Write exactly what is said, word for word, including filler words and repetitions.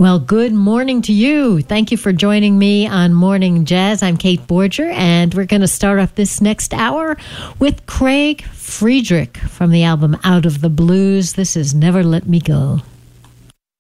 Well, good morning to you. Thank you for joining me on Morning Jazz. I'm Kate Borger, and we're going to start off this next hour with Craig Friedrich from the album Out of the Blues. This is Never Let Me Go.